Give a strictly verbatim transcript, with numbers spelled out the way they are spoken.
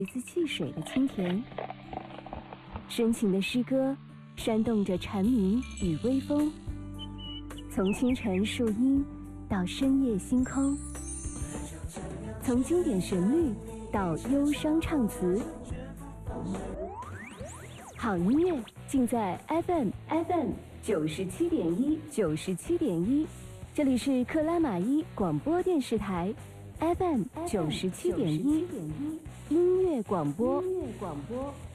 来自汽水的清甜。深情的诗歌煽动着蝉鸣与微风，从清晨树荫到深夜星空，从经典旋律到忧伤唱词，好音乐尽在 F M F M 九十七点一九十七点一，这里是克拉玛依广播电视台 F M 九十七点一音乐广播。音乐广播。